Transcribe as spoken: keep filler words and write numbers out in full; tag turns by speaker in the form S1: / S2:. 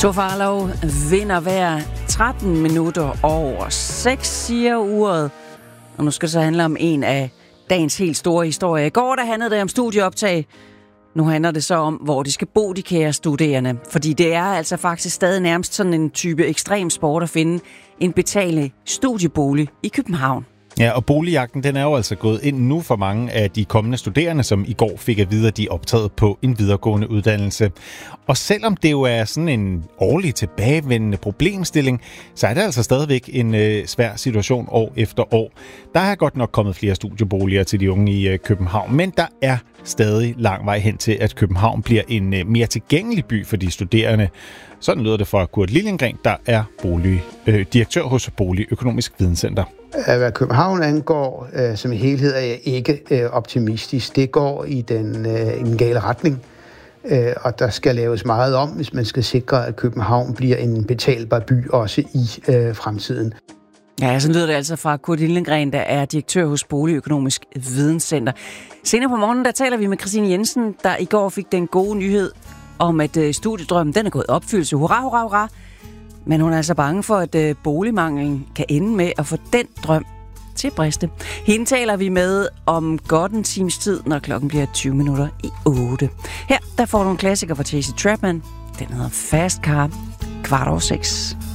S1: Toffarlov vinder hver tretten minutter over seks, siger uret. Og nu skal det så handle om en af dagens helt store historier. I går der handlede det om studieoptag. Nu handler det så om, hvor de skal bo, de kære studerende. Fordi det er altså faktisk stadig nærmest sådan en type ekstrem sport at finde en betalt studiebolig i København.
S2: Ja, og boligjagten, den er jo altså gået ind nu for mange af de kommende studerende, som i går fik at vide, at de er optaget på en videregående uddannelse. Og selvom det jo er sådan en årlig tilbagevendende problemstilling, så er det altså stadigvæk en øh, svær situation år efter år. Der er godt nok kommet flere studieboliger til de unge i øh, København, men der er stadig lang vej hen til, at København bliver en øh, mere tilgængelig by for de studerende. Sådan lyder det fra Kurt Liliengren, der er bolig, øh, direktør hos Boligøkonomisk Videnscenter.
S3: Hvad København angår øh, som helhed er jeg ikke øh, optimistisk. Det går i den, øh, i den gale retning, øh, og der skal laves meget om, hvis man skal sikre, at København bliver en betalbar by også i øh, fremtiden.
S1: Ja, så lyder det altså fra Kurt Liliengren, der er direktør hos Boligøkonomisk Videnscenter. Senere på morgenen, der taler vi med Christine Jensen, der i går fik den gode nyhed om, at øh, studiedrømmen den er gået i opfyldelse. Hurra, hurra, hurra! Men hun er altså bange for, at øh, boligmanglen kan ende med at få den drøm til at briste. Hende taler vi med om godt en times tid, når klokken bliver tyve minutter i otte. Her der får du en klassiker fra Tracy Chapman. Den hedder Fast Car, kvart over seks.